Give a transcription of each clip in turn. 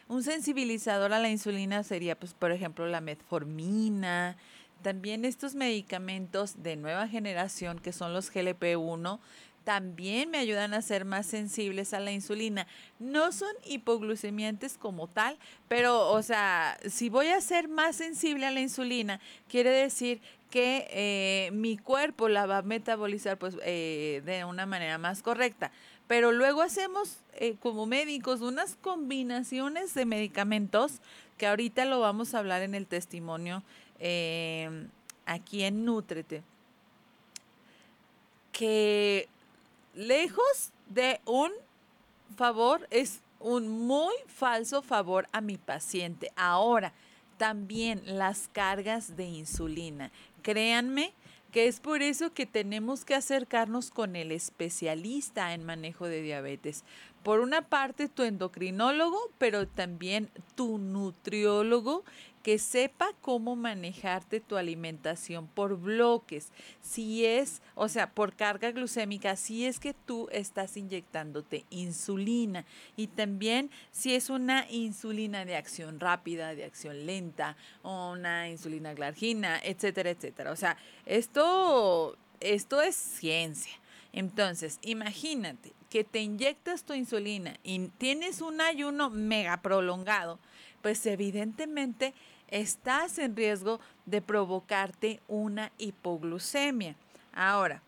Un sensibilizador a la insulina sería, pues, por ejemplo, la metformina. También estos medicamentos de nueva generación, que son los GLP-1, también me ayudan a ser más sensibles a la insulina. No son hipoglucemiantes como tal, pero, o sea, si voy a ser más sensible a la insulina, quiere decir que mi cuerpo la va a metabolizar pues de una manera más correcta. Pero luego hacemos como médicos unas combinaciones de medicamentos que ahorita lo vamos a hablar en el testimonio aquí en Nútrete, que lejos de un favor es un muy falso favor a mi paciente. Ahora, también las cargas de insulina. Créanme que es por eso que tenemos que acercarnos con el especialista en manejo de diabetes. Por una parte, tu endocrinólogo, pero también tu nutriólogo, que sepa cómo manejarte tu alimentación por bloques. Si es, o sea, por carga glucémica, si es que tú estás inyectándote insulina. Y también si es una insulina de acción rápida, de acción lenta, o una insulina glargina, etcétera, etcétera. O sea, esto es ciencia. Entonces, imagínate que te inyectas tu insulina y tienes un ayuno mega prolongado, pues evidentemente estás en riesgo de provocarte una hipoglucemia. Ahora,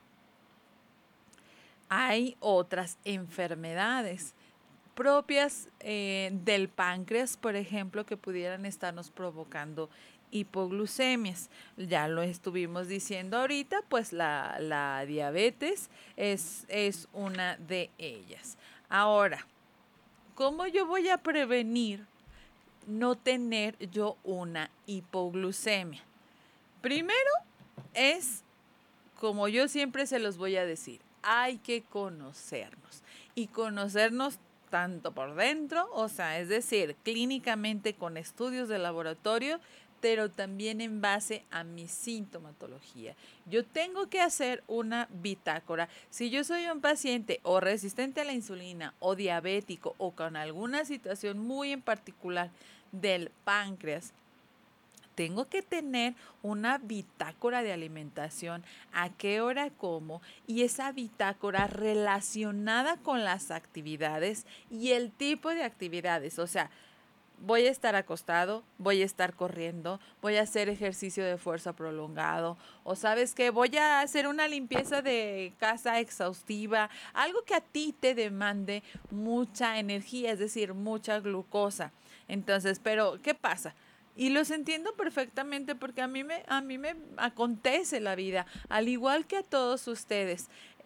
hay otras enfermedades propias del páncreas, por ejemplo, que pudieran estarnos provocando hipoglucemias. Ya lo estuvimos diciendo ahorita, pues la diabetes es una de ellas. Ahora, ¿cómo yo voy a prevenir no tener yo una hipoglucemia? Primero es, como yo siempre se los voy a decir, hay que conocernos y conocernos tanto por dentro, o sea, es decir, clínicamente con estudios de laboratorio, pero también en base a mi sintomatología. Yo tengo que hacer una bitácora. Si yo soy un paciente o resistente a la insulina o diabético o con alguna situación muy en particular del páncreas, tengo que tener una bitácora de alimentación, a qué hora como, y esa bitácora relacionada con las actividades y el tipo de actividades. O sea, voy a estar acostado, voy a estar corriendo, voy a hacer ejercicio de fuerza prolongado, o sabes que voy a hacer una limpieza de casa exhaustiva, algo que a ti te demande mucha energía, es decir, mucha glucosa. Entonces, pero ¿qué pasa? Y los entiendo perfectamente porque a mí me acontece la vida, al igual que a todos ustedes.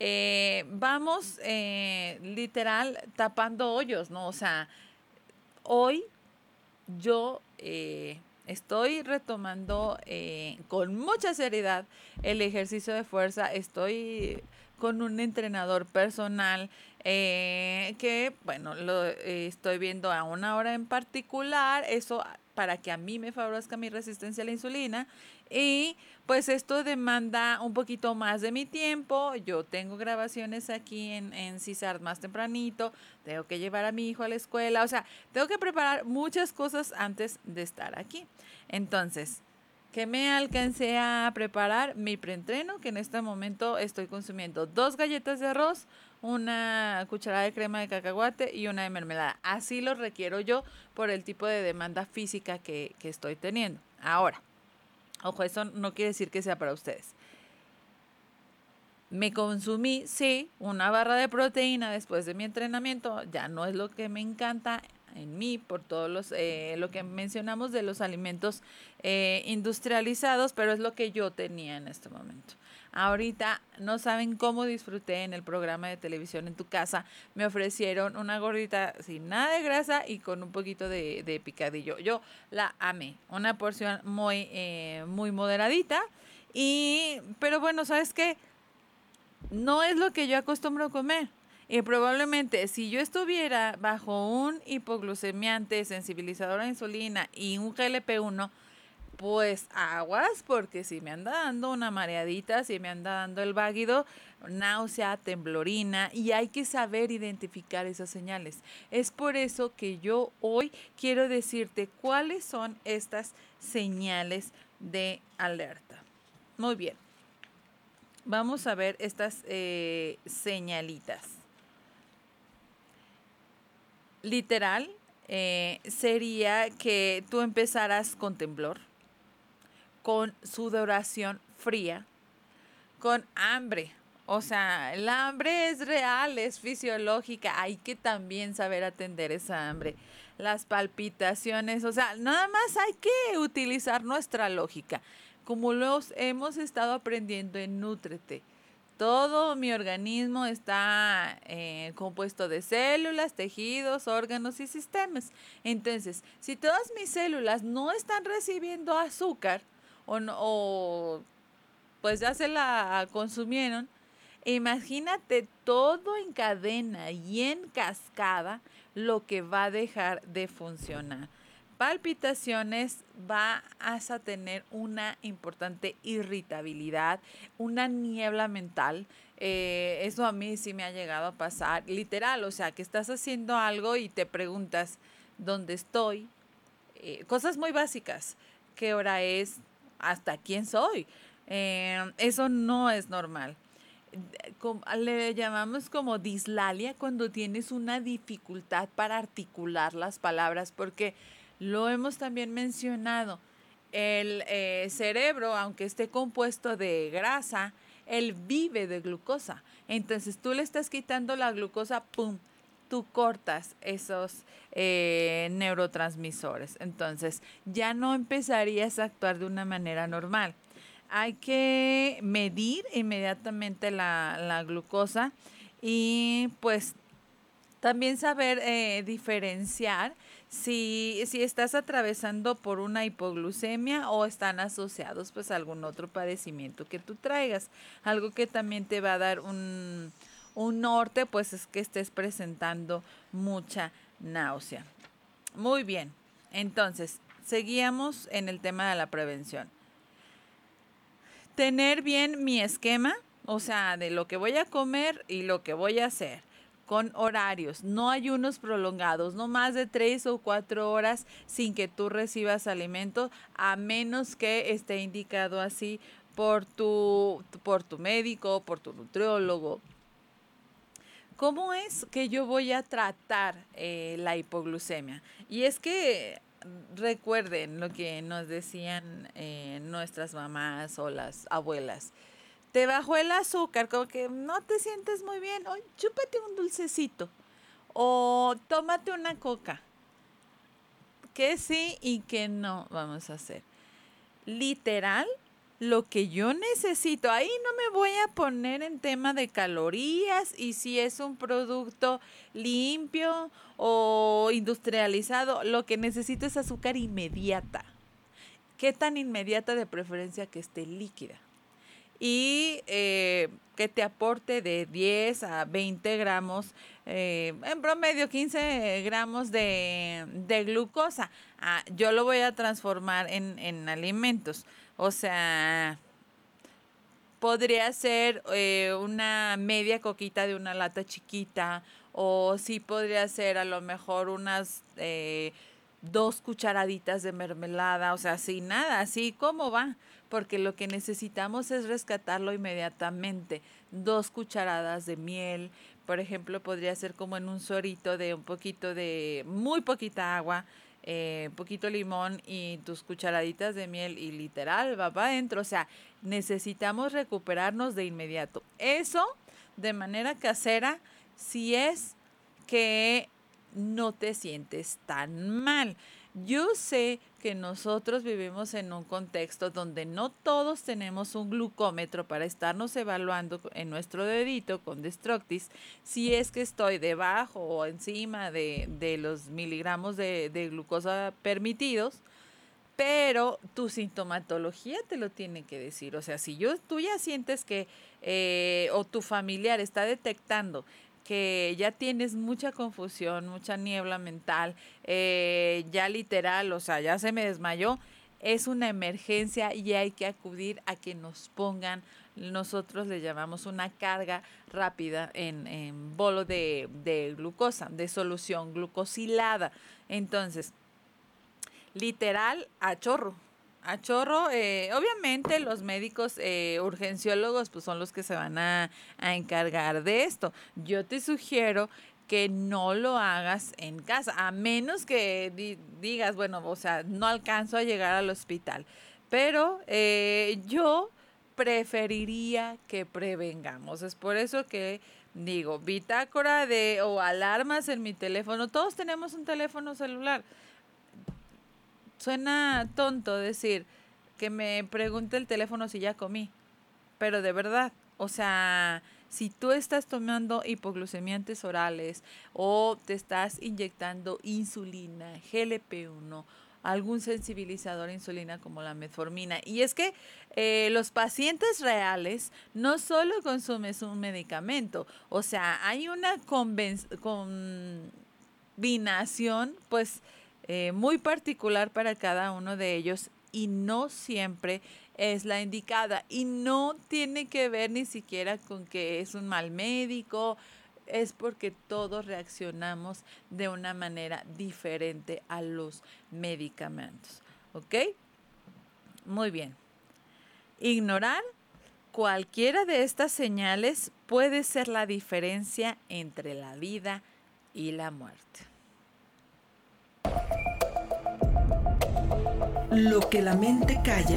Vamos literal tapando hoyos, ¿no? O sea, hoy yo estoy retomando con mucha seriedad el ejercicio de fuerza. Estoy con un entrenador personal que, bueno, lo estoy viendo a una hora en particular. Eso para que a mí me favorezca mi resistencia a la insulina. Y pues esto demanda un poquito más de mi tiempo. Yo tengo grabaciones aquí en CISAR más tempranito. Tengo que llevar a mi hijo a la escuela. O sea, tengo que preparar muchas cosas antes de estar aquí. Entonces, ¿qué me alcancé a preparar? Mi preentreno, que en este momento estoy consumiendo 2 galletas de arroz, una cucharada de crema de cacahuate y una de mermelada. Así lo requiero yo por el tipo de demanda física que estoy teniendo. Ahora, ojo, eso no quiere decir que sea para ustedes. Me consumí, sí, una barra de proteína después de mi entrenamiento. Ya no es lo que me encanta en mí por todos lo que mencionamos de los alimentos industrializados, pero es lo que yo tenía en este momento. Ahorita no saben cómo disfruté en el programa de televisión En Tu Casa. Me ofrecieron una gordita sin nada de grasa y con un poquito de picadillo. Yo la amé. Una porción muy moderadita. Pero bueno, ¿sabes qué? No es lo que yo acostumbro a comer. Y probablemente si yo estuviera bajo un hipoglucemiante, sensibilizador a insulina y un GLP-1, pues aguas, porque si me anda dando una mareadita, si me anda dando el váguido, náusea, temblorina, y hay que saber identificar esas señales. Es por eso que yo hoy quiero decirte cuáles son estas señales de alerta. Muy bien, vamos a ver estas señalitas. Literal, sería que tú empezaras con temblor, con sudoración fría, con hambre. O sea, el hambre es real, es fisiológica. Hay que también saber atender esa hambre. Las palpitaciones, o sea, nada más hay que utilizar nuestra lógica. Como los hemos estado aprendiendo en Nútrete. Todo mi organismo está compuesto de células, tejidos, órganos y sistemas. Entonces, si todas mis células no están recibiendo azúcar, o pues ya se la consumieron, imagínate todo en cadena y en cascada lo que va a dejar de funcionar. Palpitaciones, vas a tener una importante irritabilidad, una niebla mental. Eso a mí sí me ha llegado a pasar, literal, o sea, que estás haciendo algo y te preguntas dónde estoy. Cosas muy básicas, qué hora es, hasta quién soy. Eso no es normal. Le llamamos como dislalia cuando tienes una dificultad para articular las palabras, porque lo hemos también mencionado. El cerebro, aunque esté compuesto de grasa, él vive de glucosa. Entonces tú le estás quitando la glucosa, ¡pum!, tú cortas esos neurotransmisores. Entonces ya no empezarías a actuar de una manera normal. Hay que medir inmediatamente la glucosa y pues también saber diferenciar si estás atravesando por una hipoglucemia o están asociados pues a algún otro padecimiento que tú traigas. Algo que también te va a dar un norte pues es que estés presentando mucha náusea. Muy bien, entonces seguíamos en el tema de la prevención. Tener bien mi esquema, o sea, de lo que voy a comer y lo que voy a hacer, con horarios, no ayunos prolongados, no más de 3 o 4 horas sin que tú recibas alimento, a menos que esté indicado así por tu médico, por tu nutriólogo. ¿Cómo es que yo voy a tratar la hipoglucemia? Y es que recuerden lo que nos decían nuestras mamás o las abuelas. Te bajó el azúcar, como que no te sientes muy bien. Oh, chúpate un dulcecito. O tómate una coca. Que sí y que no vamos a hacer. Literal, lo que yo necesito. Ahí no me voy a poner en tema de calorías y si es un producto limpio o industrializado. Lo que necesito es azúcar inmediata. ¿Qué tan inmediata? De preferencia que esté líquida. Y que te aporte de 10 a 20 gramos, en promedio 15 gramos de glucosa. Yo lo voy a transformar en alimentos. O sea, podría ser una media coquita de una lata chiquita, o sí podría ser a lo mejor unas 2 cucharaditas de mermelada, o sea, sin nada, así como va, porque lo que necesitamos es rescatarlo inmediatamente. 2 cucharadas de miel, por ejemplo, podría ser como en un sorito de un poquito de, muy poquita agua, poquito limón y tus cucharaditas de miel y literal va para adentro. O sea, necesitamos recuperarnos de inmediato. Eso de manera casera, si es que no te sientes tan mal. Yo sé que nosotros vivimos en un contexto donde no todos tenemos un glucómetro para estarnos evaluando en nuestro dedito con Destructis si es que estoy debajo o encima de los miligramos de glucosa permitidos, pero tu sintomatología te lo tiene que decir. O sea, si tú ya sientes que o tu familiar está detectando que ya tienes mucha confusión, mucha niebla mental, ya literal, o sea, ya se me desmayó, es una emergencia y hay que acudir a que nos pongan, nosotros le llamamos una carga rápida en bolo de glucosa, de solución glucosilada. Entonces, literal, a chorro. A chorro, obviamente los médicos urgenciólogos pues son los que se van a encargar de esto. Yo te sugiero que no lo hagas en casa, a menos que digas, bueno, o sea, no alcanzo a llegar al hospital. Pero yo preferiría que prevengamos. Es por eso que digo, bitácora o alarmas en mi teléfono. Todos tenemos un teléfono celular. Suena tonto decir que me pregunte el teléfono si ya comí, pero de verdad, o sea, si tú estás tomando hipoglucemiantes orales o te estás inyectando insulina, GLP-1, algún sensibilizador a insulina como la metformina, y es que los pacientes reales no solo consumen un medicamento, o sea, hay una combinación, pues, muy particular para cada uno de ellos y no siempre es la indicada y no tiene que ver ni siquiera con que es un mal médico, es porque todos reaccionamos de una manera diferente a los medicamentos, ¿ok? Muy bien. Ignorar cualquiera de estas señales puede ser la diferencia entre la vida y la muerte. Lo que la mente calla.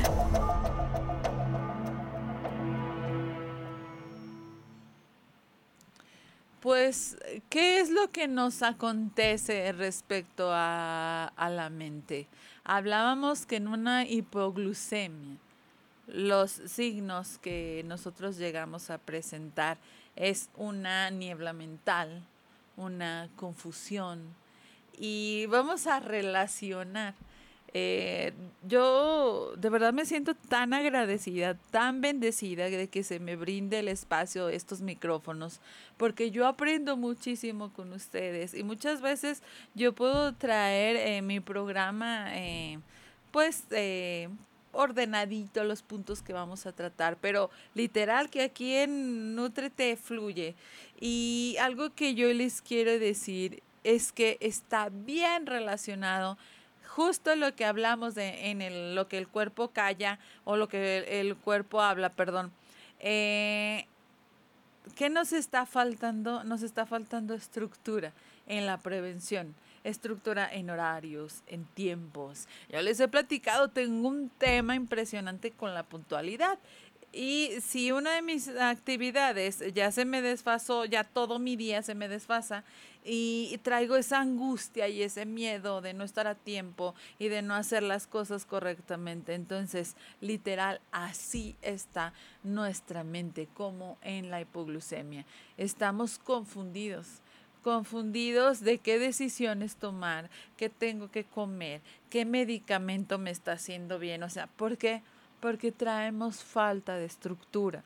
Pues, ¿qué es lo que nos acontece respecto a la mente? Hablábamos que en una hipoglucemia, los signos que nosotros llegamos a presentar es una niebla mental, una confusión, y vamos a relacionar. Eh, yo de verdad me siento tan agradecida, tan bendecida de que se me brinde el espacio, estos micrófonos, porque yo aprendo muchísimo con ustedes y muchas veces yo puedo traer mi programa, pues, ordenadito los puntos que vamos a tratar, pero literal que aquí en Nútrete fluye. Y algo que yo les quiero decir es que está bien relacionado justo lo que hablamos lo que el cuerpo calla o lo que el cuerpo habla, perdón. Eh, ¿Qué nos está faltando? Nos está faltando estructura en la prevención, estructura en horarios, en tiempos. Yo les he platicado, tengo un tema impresionante con la puntualidad. Y si una de mis actividades ya se me desfasó, ya todo mi día se me desfasa y traigo esa angustia y ese miedo de no estar a tiempo y de no hacer las cosas correctamente. Entonces, literal, así está nuestra mente como en la hipoglucemia. Estamos confundidos de qué decisiones tomar, qué tengo que comer, qué medicamento me está haciendo bien. O sea, ¿por qué? Porque traemos falta de estructura.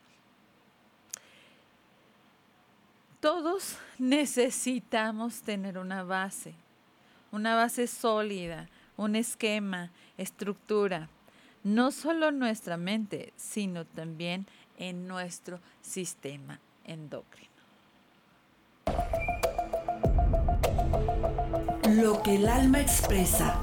Todos necesitamos tener una base sólida, un esquema, estructura, no solo en nuestra mente, sino también en nuestro sistema endocrino. Lo que el alma expresa.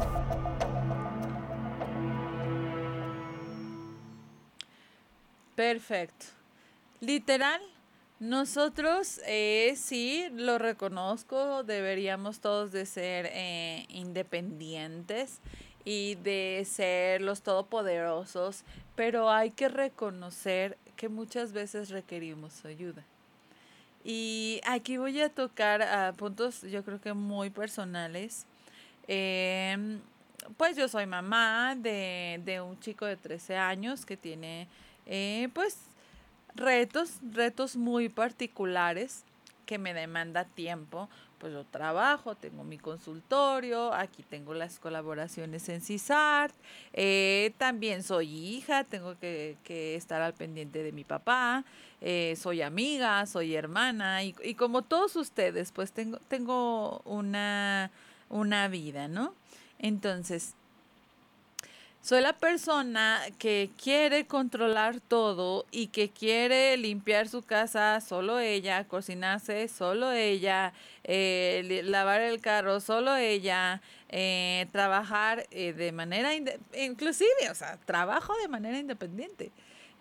Perfecto. Literal, nosotros sí lo reconozco, deberíamos todos de ser independientes y de ser los todopoderosos, pero hay que reconocer que muchas veces requerimos ayuda. Y aquí voy a tocar puntos yo creo que muy personales. Em, pues yo soy mamá de un chico de 13 años que tiene pues retos muy particulares que me demanda tiempo. Pues yo trabajo, tengo mi consultorio, aquí tengo las colaboraciones en CISART, también soy hija, tengo que estar al pendiente de mi papá, soy amiga, soy hermana y como todos ustedes, pues tengo una vida, ¿no? Entonces, Soy la persona que quiere controlar todo y que quiere limpiar su casa solo ella, cocinarse solo ella, lavar el carro solo ella, trabajar de manera, inclusive, o sea, trabajo de manera independiente.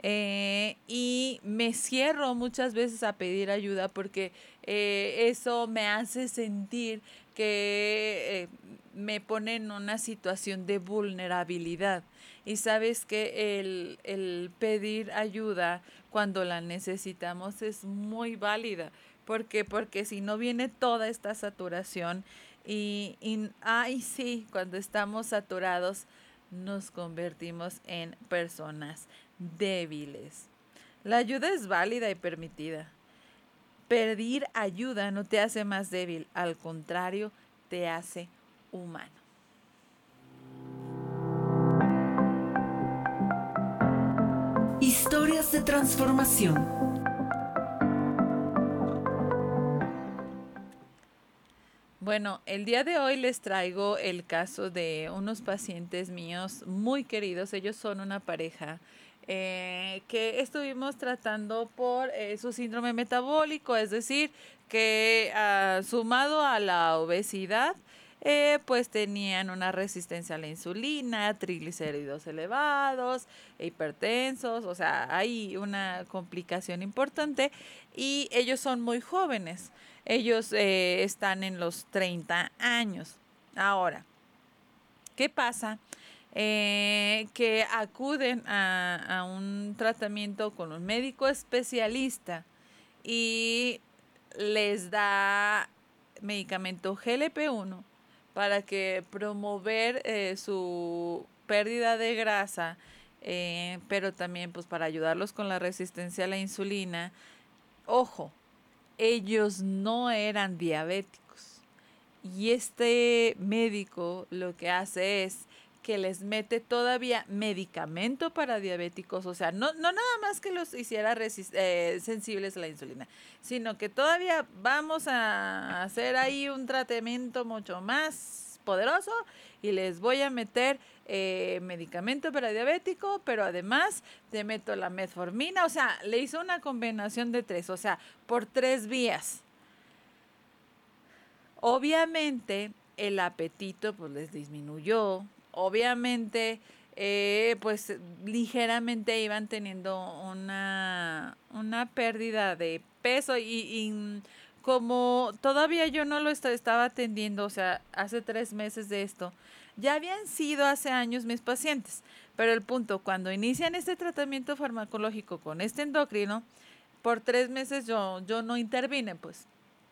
Y me cierro muchas veces a pedir ayuda porque eso me hace sentir que me pone en una situación de vulnerabilidad. Y sabes que el pedir ayuda cuando la necesitamos es muy válida. ¿Por qué? Porque si no viene toda esta saturación ay sí, cuando estamos saturados nos convertimos en personas débiles. La ayuda es válida y permitida. Pedir ayuda no te hace más débil, al contrario, te hace humano. Historias de transformación. Bueno, el día de hoy les traigo el caso de unos pacientes míos muy queridos. Ellos son una pareja que estuvimos tratando por su síndrome metabólico, es decir, que sumado a la obesidad, pues tenían una resistencia a la insulina, triglicéridos elevados, hipertensos, o sea, hay una complicación importante y ellos son muy jóvenes. Ellos están en los 30 años. Ahora, ¿qué pasa? Que acuden a un tratamiento con un médico especialista y les da medicamento GLP-1 para que promover su pérdida de grasa, pero también pues para ayudarlos con la resistencia a la insulina. Ojo, ellos no eran diabéticos. Y este médico lo que hace es que les mete todavía medicamento para diabéticos, o sea, no nada más que los hiciera sensibles a la insulina, sino que todavía vamos a hacer ahí un tratamiento mucho más poderoso y les voy a meter medicamento para diabético, pero además te meto la metformina, o sea, le hizo una combinación de 3, o sea, por 3 vías. Obviamente el apetito pues les disminuyó, obviamente pues ligeramente iban teniendo una pérdida de peso y como todavía yo no lo estaba atendiendo, o sea, hace 3 meses de esto, ya habían sido hace años mis pacientes, pero el punto, cuando inician este tratamiento farmacológico con este endocrino, por 3 meses yo no intervine, pues.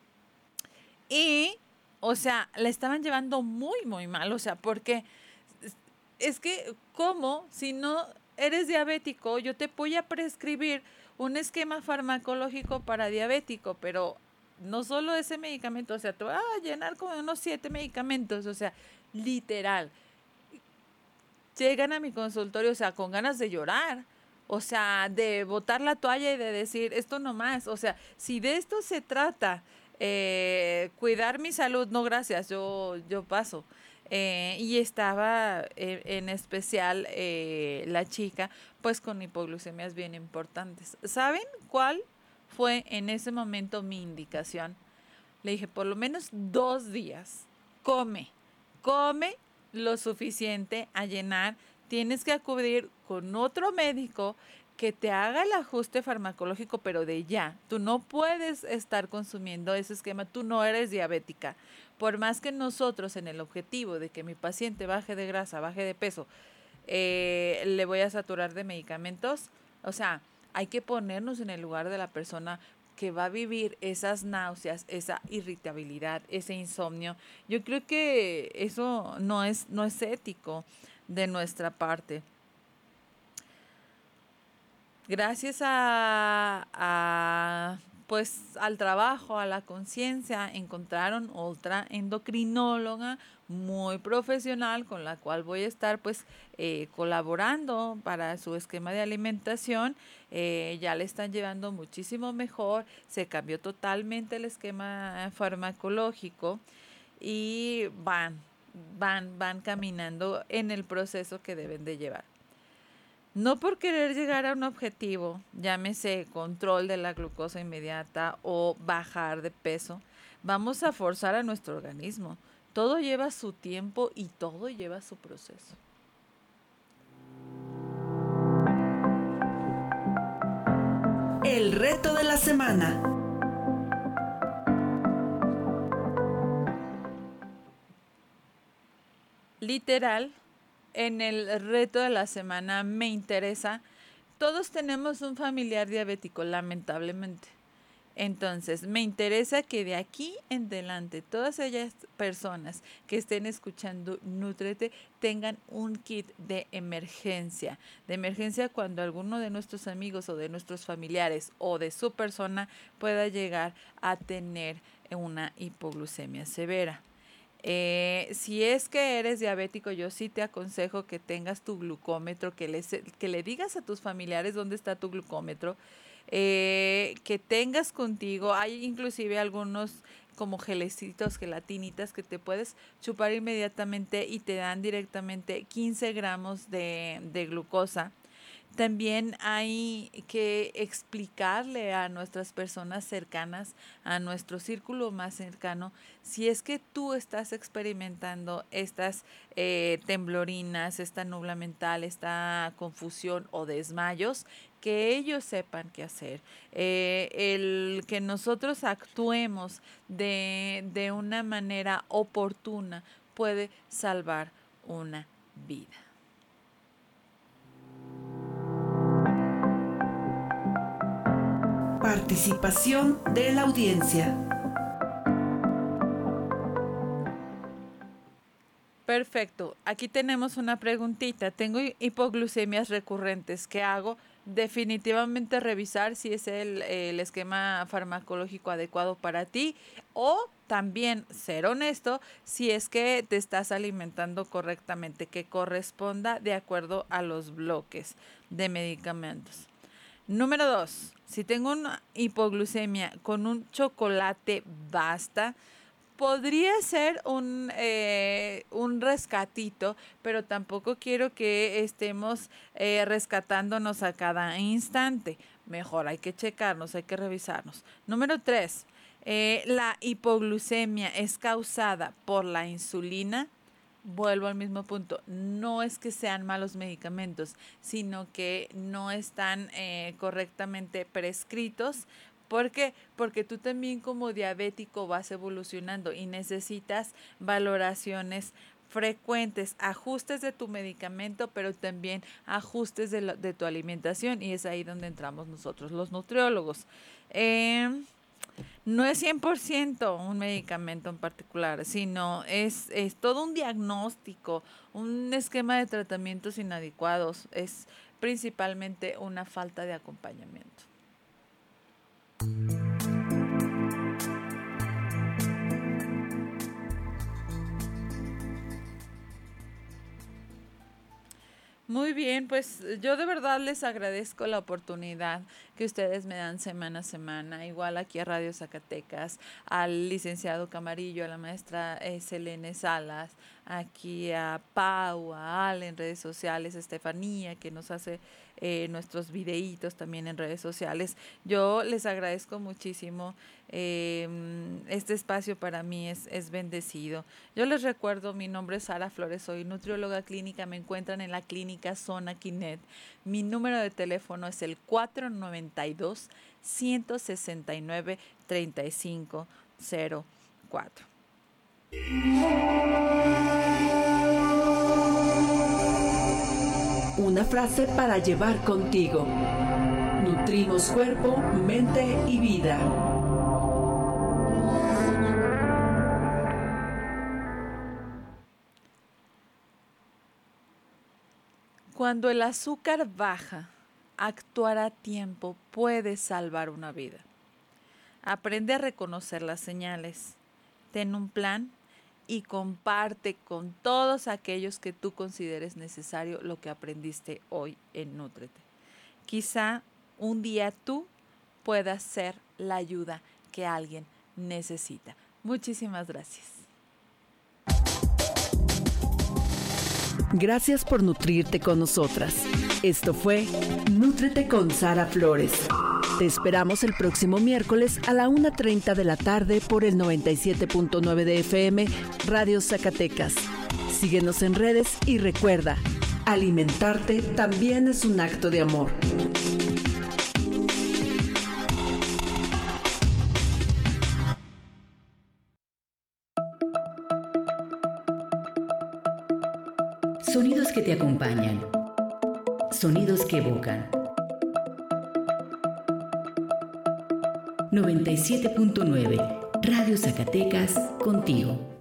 Y, o sea, la estaban llevando muy, muy mal. O sea, porque es que, ¿cómo? Si no eres diabético, yo te voy a prescribir un esquema farmacológico para diabético, pero no solo ese medicamento, o sea, te voy a llenar como unos 7 medicamentos, o sea, literal. Llegan a mi consultorio, o sea, con ganas de llorar, o sea, de botar la toalla y de decir, esto no más, o sea, si de esto se trata, cuidar mi salud, no gracias, yo paso. Y estaba en especial la chica, pues con hipoglucemias bien importantes. ¿Saben cuál fue en ese momento mi indicación? Le dije, por lo menos 2 días, come, come lo suficiente a llenar. Tienes que acudir con otro médico que te haga el ajuste farmacológico, pero de ya. Tú no puedes estar consumiendo ese esquema, tú no eres diabética. Por más que nosotros en el objetivo de que mi paciente baje de grasa, baje de peso, le voy a saturar de medicamentos, o sea, hay que ponernos en el lugar de la persona que va a vivir esas náuseas, esa irritabilidad, ese insomnio. Yo creo que eso no es ético de nuestra parte. Gracias pues al trabajo, a la conciencia, encontraron otra endocrinóloga muy profesional con la cual voy a estar pues colaborando para su esquema de alimentación. Ya le están llevando muchísimo mejor, se cambió totalmente el esquema farmacológico y van van caminando en el proceso que deben de llevar. No por querer llegar a un objetivo, llámese control de la glucosa inmediata o bajar de peso, vamos a forzar a nuestro organismo. Todo lleva su tiempo y todo lleva su proceso. El reto de la semana. Literal, en el reto de la semana me interesa, todos tenemos un familiar diabético, lamentablemente. Entonces, me interesa que de aquí en adelante todas aquellas personas que estén escuchando Nútrete tengan un kit de emergencia. De emergencia cuando alguno de nuestros amigos o de nuestros familiares o de su persona pueda llegar a tener una hipoglucemia severa. Si es que eres diabético, yo sí te aconsejo que tengas tu glucómetro, que le digas a tus familiares dónde está tu glucómetro, que tengas contigo. Hay inclusive algunos como gelecitos, gelatinitas que te puedes chupar inmediatamente y te dan directamente 15 gramos de glucosa. También hay que explicarle a nuestras personas cercanas, a nuestro círculo más cercano, si es que tú estás experimentando estas temblorinas, esta nubla mental, esta confusión o desmayos, que ellos sepan qué hacer. El que nosotros actuemos de una manera oportuna puede salvar una vida. Participación de la audiencia. Perfecto. Aquí tenemos una preguntita. Tengo hipoglucemias recurrentes. ¿Qué hago? Definitivamente revisar si es el esquema farmacológico adecuado para ti, o también ser honesto si es que te estás alimentando correctamente, que corresponda de acuerdo a los bloques de medicamentos. Número 2, si tengo una hipoglucemia con un chocolate basta, podría ser un rescatito, pero tampoco quiero que estemos rescatándonos a cada instante. Mejor hay que checarnos, hay que revisarnos. Número 3, la hipoglucemia es causada por la insulina. Vuelvo al mismo punto, no es que sean malos medicamentos, sino que no están correctamente prescritos. ¿Por qué? Porque tú también como diabético vas evolucionando y necesitas valoraciones frecuentes, ajustes de tu medicamento, pero también ajustes de tu alimentación, y es ahí donde entramos nosotros, los nutriólogos. No es 100% un medicamento en particular, sino es todo un diagnóstico, un esquema de tratamientos inadecuados, es principalmente una falta de acompañamiento. Muy bien, pues yo de verdad les agradezco la oportunidad que ustedes me dan semana a semana, igual aquí a Radio Zacatecas, al licenciado Camarillo, a la maestra Selene Salas, aquí a Pau, a Ale en redes sociales, a Estefanía que nos hace nuestros videitos también en redes sociales. Yo les agradezco muchísimo. Este espacio para mí es bendecido. Yo les recuerdo, mi nombre es Sara Flores, soy nutrióloga clínica, me encuentran en la clínica Zona Quinet. Mi número de teléfono es el 492-169-3504. Una frase para llevar contigo. Nutrimos cuerpo, mente y vida. Cuando el azúcar baja, actuar a tiempo puede salvar una vida. Aprende a reconocer las señales. Ten un plan y comparte con todos aquellos que tú consideres necesario lo que aprendiste hoy en Nútrete. Quizá un día tú puedas ser la ayuda que alguien necesita. Muchísimas gracias. Gracias por nutrirte con nosotras. Esto fue Nútrete con Sara Flores. Te esperamos el próximo miércoles a la 1:30 de la tarde por el 97.9 de FM Radio Zacatecas. Síguenos en redes y recuerda, alimentarte también es un acto de amor. Sonidos que te acompañan. Sonidos que evocan. 97.9 Radio Zacatecas, contigo.